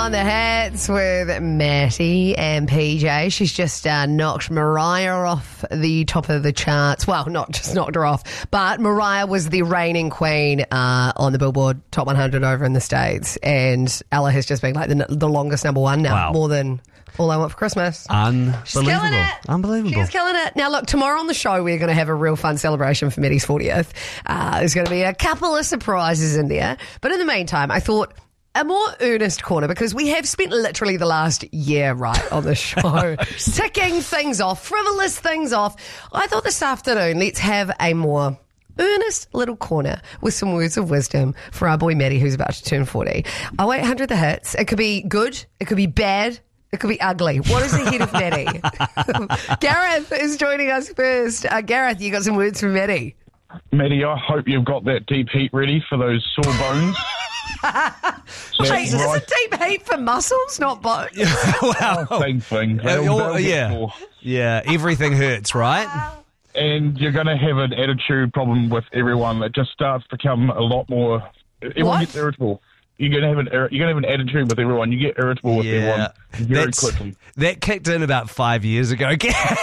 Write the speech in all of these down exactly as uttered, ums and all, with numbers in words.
On the hats with Matty and P J. She's just uh, knocked Mariah off the top of the charts. Well, not just knocked her off, but Mariah was the reigning queen uh, on the Billboard Top one hundred over in the States. And Ella has just been like the, the longest number one now, Wow. more than All I Want for Christmas. Unbelievable. She's killing it. Unbelievable. She's killing it. Now, look, tomorrow on the show, we're going to have a real fun celebration for Maddie's fortieth. Uh, there's going to be a couple of surprises in there. But in the meantime, I thought a more earnest corner, because we have spent literally the last year, right, on the show, ticking things off, frivolous things off. I thought this afternoon, let's have a more earnest little corner with some words of wisdom for our boy Maddie, who's about to turn forty. oh eight hundred the hits. It could be good. It could be bad. It could be ugly. What is ahead of Maddie? Gareth is joining us first. Uh, Gareth, you got some words for Maddie. Maddie, I hope you've got that deep heat ready for those sore bones. Hey, is right. it deep heat for muscles, not bones? Wow. Same thing. Uh, They'll- oh, they'll get yeah. sore. Yeah, everything hurts, right? And you're going to have an attitude problem with everyone that just starts to become a lot more. Everyone What? gets irritable. You're going to have an ir- you're going to have an attitude with everyone. You get irritable with everyone very That's- quickly. That kicked in about five years ago.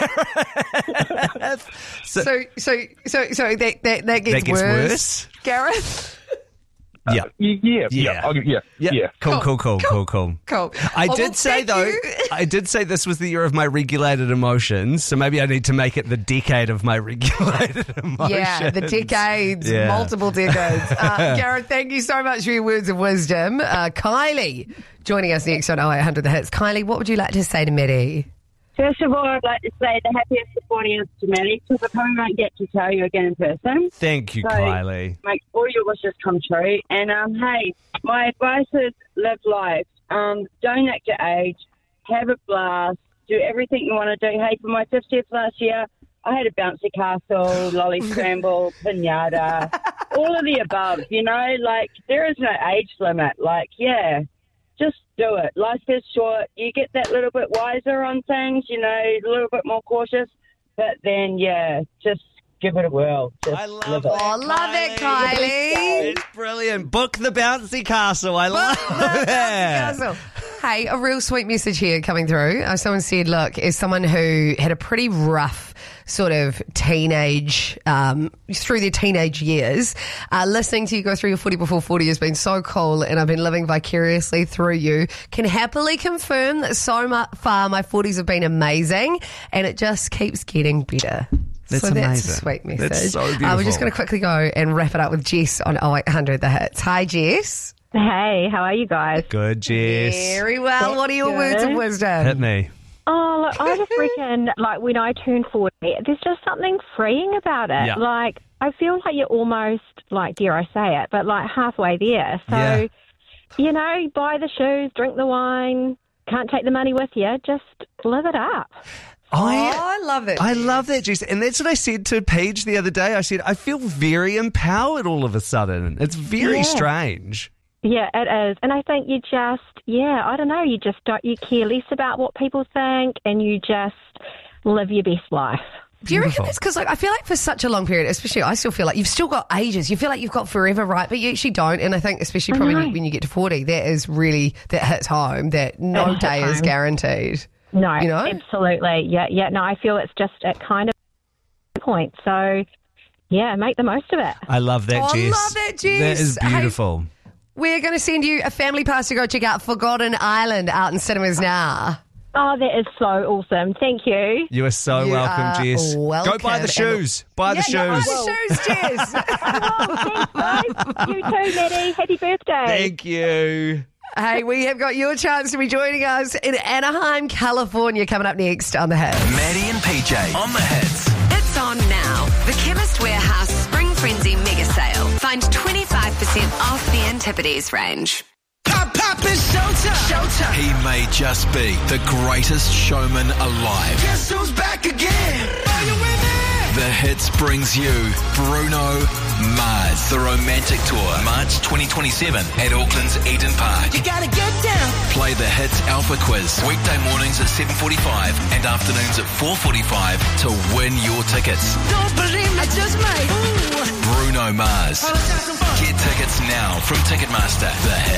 so, So, so, so, so that that, that gets, That gets worse. worse? Gareth. yeah. Y- Yeah, yeah, Yeah. I'll- yeah, Yeah. yeah. Cool, cool, cool, cool, cool. Cool. I Oh, did well, say, thank though, you. I did say this was the year of my regulated emotions, so maybe I need to make it the decade of my regulated emotions. Yeah, the decades, Yeah. multiple decades. Uh, Gareth, thank you so much for your words of wisdom. Uh, Kylie joining us next on oh eight hundred the hits. Kylie, what would you like to say to Maddie? First of all, I'd like to say the happiest fortieth to Maddie, because I probably won't get to tell you again in person. Thank you, So, Kylie. Make all your wishes come true. And, um, hey, my advice is live life. Um, don't act your age. Have a blast. Do everything you want to do. Hey, for my fiftieth last year, I had a bouncy castle, lolly scramble, pinata, all of the above, you know? Like, there is no age limit. Like, yeah. Just do it. Life is short. You get that little bit wiser on things, you know, a little bit more cautious. But then, yeah, just give it a whirl. Just I love live that. it. Oh, love it, Kylie. It's brilliant. Book the bouncy castle. I love that. Castle. Hey, a real sweet message here coming through. Uh, someone said, look, as someone who had a pretty rough sort of teenage, um, through their teenage years, uh, listening to you go through your forty before forty has been so cool, and I've been living vicariously through you. Can happily confirm that so mu- far my forties have been amazing, and it just keeps getting better. That's so that's a amazing. sweet message. That's so Uh, we're just beautiful. going to quickly go and wrap it up with Jess on oh eight hundred the hits. Hi, Jess. Hey, how are you guys? Good, Jess. Very well. What are your good. words of wisdom? Hit me. Oh, look, I just reckon, like, when I turned forty, there's just something freeing about it. Yeah. Like, I feel like you're almost, like, dare I say it, but, like, halfway there. So, Yeah. you know, buy the shoes, drink the wine, can't take the money with you, just live it up. I, Oh, I love it. I love that, Jess. And that's what I said to Paige the other day. I said, I feel very empowered all of a sudden. It's very Yeah. strange. Yeah, it is. And I think you just, yeah, I don't know, you just don't, you care less about what people think and you just live your best life. Do you reckon Beautiful. it's because, like, I feel like for such a long period, especially I still feel like you've still got ages. You feel like you've got forever, right? But you actually don't. And I think, especially I probably know. when you get to forty, that is really, that hits home, that no It hits day is home. guaranteed. No, You know? absolutely. Yeah, yeah. No, I feel it's just a kind of point. So, yeah, make the most of it. I love that, Oh, I Jess. love that, Jess. That is Hey, beautiful. We're going to send you a family pass to go check out Forgotten Island out in cinemas now. Oh, that is so awesome. Thank you. You are so You welcome, are Jess. welcome. Go buy the And- shoes. Buy the Yeah, shoes. buy the shoes, Jess. Oh, thanks, guys. You too, Maddie. Happy birthday. Thank you. Hey, we have got your chance to be joining us in Anaheim, California, coming up next on The Hits. Maddie and P J on the hits. It's on now. The Chemist Warehouse Spring Frenzy Mega Sale. Find twenty-five percent off the Antipodes range. Pop, pop, it's showtime. Showtime. He may just be the greatest showman alive. Guess who's back again? Are you with me? The Hits brings you Bruno Mars, the Romantic Tour, March twenty twenty-seven at Auckland's Eden Park. You gotta get down. Play the Hits Alpha Quiz, weekday mornings at seven forty-five and afternoons at four forty-five to win your tickets. Don't believe me, I just might. Ooh. Bruno Mars. Get tickets now from Ticketmaster. The Hits.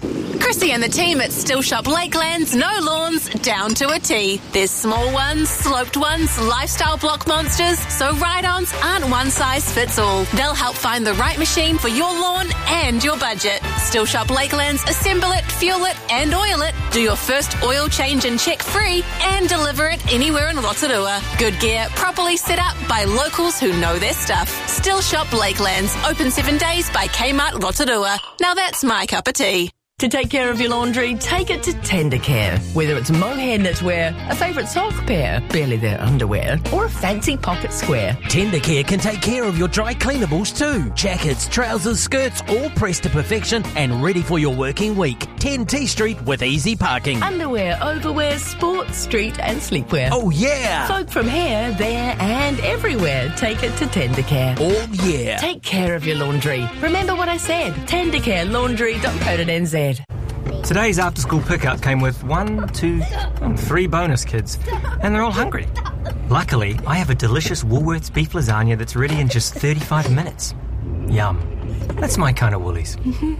Chrissy and the team at Still Shop Lakelands know lawns down to a T. There's small ones, sloped ones, lifestyle block monsters, so ride-ons aren't one size fits all. They'll help find the right machine for your lawn and your budget. Still Shop Lakelands assemble it, fuel it and oil it, do your first oil change and check free and deliver it anywhere in Rotorua. Good gear, properly set up by locals who know their stuff. Still Shop Lakelands, open seven days by Kmart Rotorua. Now that's my cup of tea. To take care of your laundry, take it to Tendercare. Whether it's mohair knitwear, a favourite sock pair, barely their underwear, or a fancy pocket square. Tendercare can take care of your dry cleanables too. Jackets, trousers, skirts, all pressed to perfection and ready for your working week. ten T Street with easy parking. Underwear, overwear, sports, street and sleepwear. Oh yeah! Folk from here, there and everywhere. Take it to Tendercare. Oh yeah! Take care of your laundry. Remember what I said. tendercare laundry dot co dot n z. Today's after-school pickup came with one, two, three bonus kids, and they're all hungry. Luckily, I have a delicious Woolworths beef lasagna that's ready in just thirty-five minutes. Yum. That's my kind of Woolies.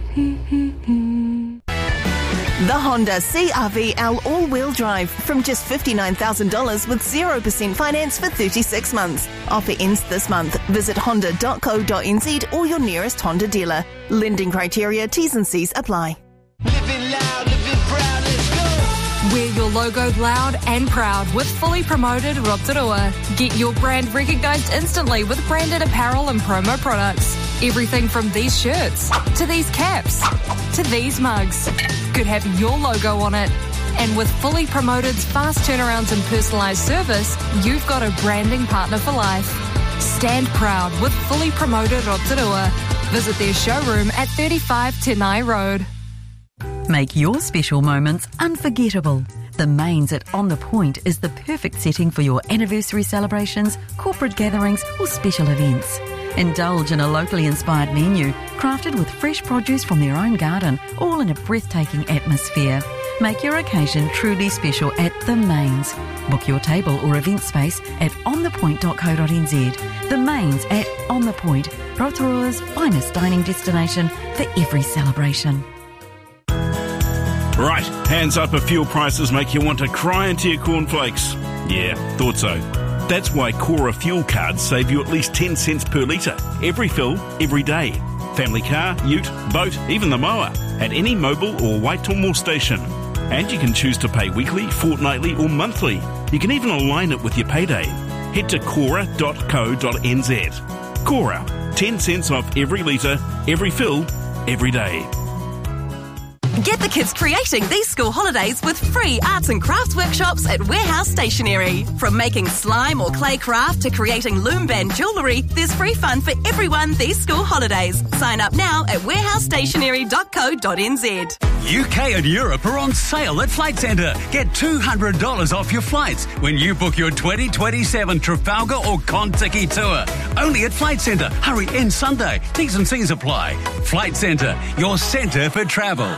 The Honda C R V L all-wheel drive from just fifty-nine thousand dollars with zero percent finance for thirty-six months. Offer ends this month. Visit honda dot co dot n z or your nearest Honda dealer. Lending criteria, T's and C's apply. Living loud, living proud, let's go. Wear your logo loud and proud with fully promoted Rotorua. Get your brand recognised instantly with branded apparel and promo products. Everything from these shirts, to these caps, to these mugs could have your logo on it. And with Fully Promoted's fast turnarounds and personalised service, you've got a branding partner for life. Stand proud with Fully Promoted Rotorua. Visit their showroom at thirty-five Tenai Road. Make your special moments unforgettable. The Mains at On The Point is the perfect setting for your anniversary celebrations, corporate gatherings or special events. Indulge in a locally inspired menu, crafted with fresh produce from their own garden, all in a breathtaking atmosphere. Make your occasion truly special at The Mains. Book your table or event space at on the point dot co dot n z. The Mains at On The Point, Rotorua's finest dining destination for every celebration. Right, hands up if fuel prices make you want to cry into your cornflakes. Yeah, thought so. That's why Cora fuel cards save you at least ten cents per litre. Every fill, every day. Family car, ute, boat, even the mower. At any mobile or Waitomore station. And you can choose to pay weekly, fortnightly or monthly. You can even align it with your payday. Head to cora dot co dot n z. Cora, ten cents off every litre, every fill, every day. Get the kids creating these school holidays with free arts and crafts workshops at Warehouse Stationery. From making slime or clay craft to creating loom band jewellery, there's free fun for everyone these school holidays. Sign up now at warehouse stationery dot co dot n z. U K and Europe are on sale at Flight Centre. Get two hundred dollars off your flights when you book your twenty twenty-seven Trafalgar or Contiki tour. Only at Flight Centre. Hurry, end Sunday. T's and C's apply. Flight Centre, your centre for travel.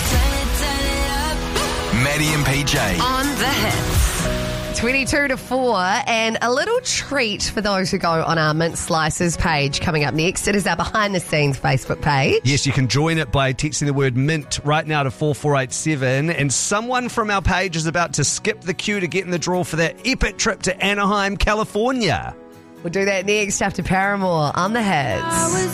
Maddie and P J. On the hits. twenty-two to four, and a little treat for those who go on our Mint Slices page coming up next. It is our behind the scenes Facebook page. Yes, you can join it by texting the word mint right now to four four eight seven, and someone from our page is about to skip the queue to get in the draw for that epic trip to Anaheim, California. We'll do that next after Paramore on the hits.